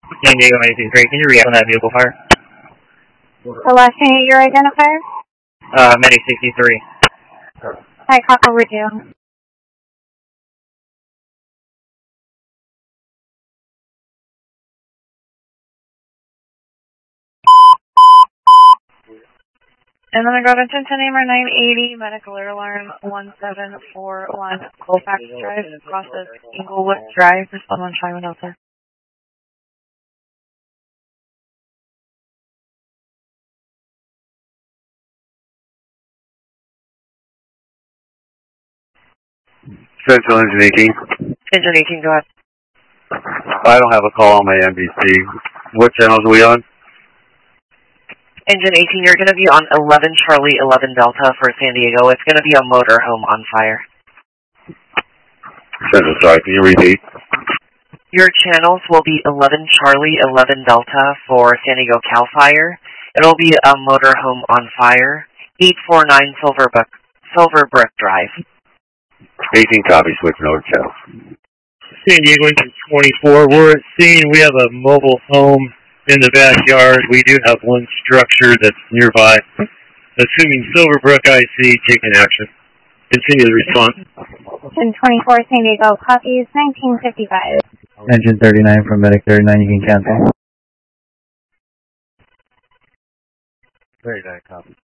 San Diego 93, can you react on that vehicle fire? The last thing your identifier? Medic 63. Hi, copper with you. And then I got attention number 980, medical air alarm 1741, Colfax Drive, across of Inglewood Drive, for someone trying out there. Central Engine 18. Engine 18, go ahead. I don't have a call on my NBC. What channels are we on? Engine 18, you're going to be on 11 Charlie 11 Delta for San Diego. It's going to be a motorhome on fire. Central, sorry, can you repeat? Your channels will be 11 Charlie 11 Delta for San Diego Cal Fire. It'll be a motorhome on fire, 849 Silverbrook Drive. 18 copy, switch over channels. San Diego 24, we're at scene. We have a mobile home in the backyard. We do have one structure that's nearby. Assuming Silverbrook IC, taking action. Continue the response. Engine 24, San Diego, copies 1955. Engine 39 from Medic 39, you can cancel. 39 copy.